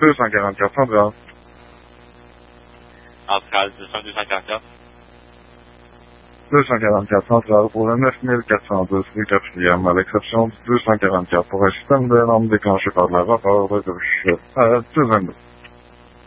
244 130. Astral 244. 244 central pour le 9412 rue 4e, à l'exception du 244 pour un système de lampe déclenché par de la vapeur de douche. 222.